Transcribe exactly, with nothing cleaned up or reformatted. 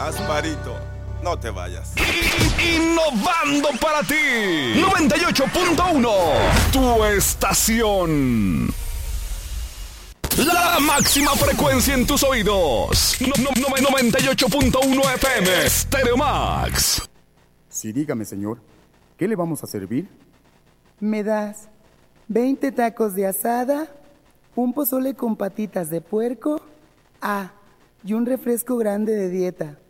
Gasparito, no te vayas. Innovando para ti. noventa y ocho punto uno. Tu estación. La máxima frecuencia en tus oídos. No, no, no, noventa y ocho punto uno F M. Stereo Max. Sí, dígame, señor. ¿Qué le vamos a servir? ¿Me das veinte tacos de asada, un pozole con patitas de puerco, ah, y un refresco grande de dieta?